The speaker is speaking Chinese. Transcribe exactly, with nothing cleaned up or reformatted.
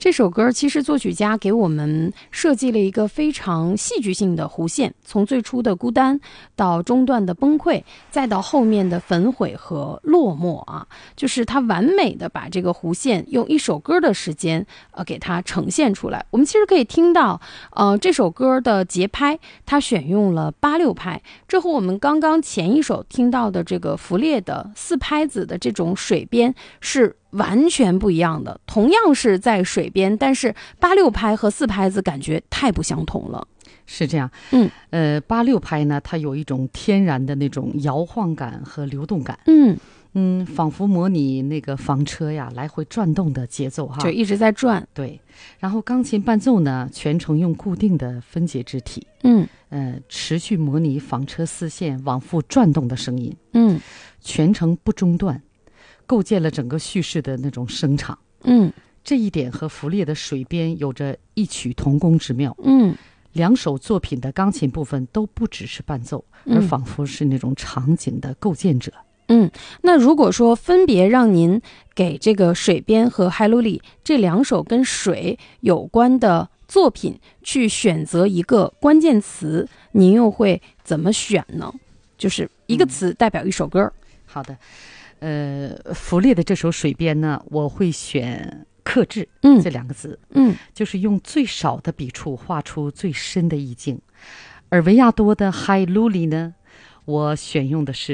这首歌其实作曲家给我们设计了一个非常戏剧性的弧线，从最初的孤单到中段的崩溃，再到后面的焚毁和落寞啊，就是他完美的把这个弧线用一首歌的时间呃给它呈现出来。我们其实可以听到呃这首歌的节拍它选用了八六拍，这和我们刚刚前一首听到的这个弗列的四拍子的这种水边是完全不一样的。同样是在水边，但是八六拍和四拍子感觉太不相同了。 是这样， 嗯， 呃，八六拍呢，它有一种天然的那种摇晃感和流动感， 嗯嗯，仿佛模拟那个房车呀来回转动的节奏哈， 就一直在转。 对，然后钢琴伴奏呢，全程用固定的分解肢体， 嗯呃，持续模拟纺车丝线往复转动的声音， 嗯全程不中断，构建了整个叙事的那种声场。 嗯这一点和弗列的水边有着异曲同工之妙。 嗯， 两首作品的钢琴部分都不只是伴奏，而仿佛是那种场景的构建者。 嗯，那如果说分别让您给这个水边和海鲁里这两首跟水有关的作品去选择一个关键词，您又会怎么选呢？就是一个词代表一首歌。嗯、 好的，呃，弗列的这首水边呢，我会选克制这两个字， 嗯， 就是用最少的笔触画出最深的意境。而维亚多的海鲁里呢，我选用的是